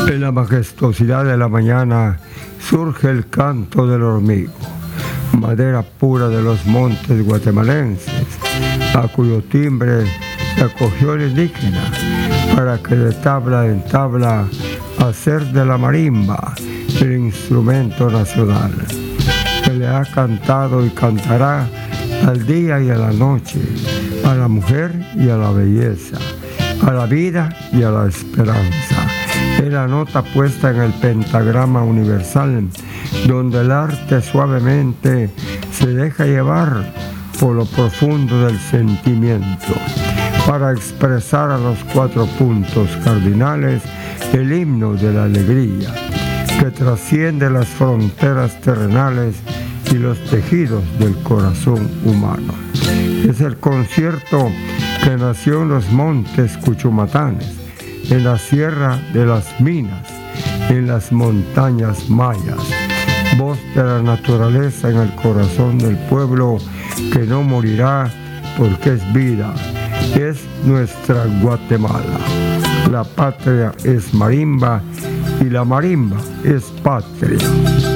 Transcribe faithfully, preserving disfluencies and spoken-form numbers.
En la majestuosidad de la mañana surge el canto del hormigo, madera pura de los montes guatemalenses, a cuyo timbre se acogió el indígena para que de tabla en tabla hacer de la marimba el instrumento nacional. Se le ha cantado y cantará al día y a la noche, a la mujer y a la belleza, a la vida y a la esperanza. Es la nota puesta en el pentagrama universal, donde el arte suavemente se deja llevar por lo profundo del sentimiento, para expresar a los cuatro puntos cardinales el himno de la alegría, que trasciende las fronteras terrenales y los tejidos del corazón humano. Es el concierto que nació en los montes Cuchumatanes, en la Sierra de las Minas, en las montañas mayas, voz de la naturaleza en el corazón del pueblo que no morirá porque es vida, es nuestra Guatemala. La patria es marimba y la marimba es patria.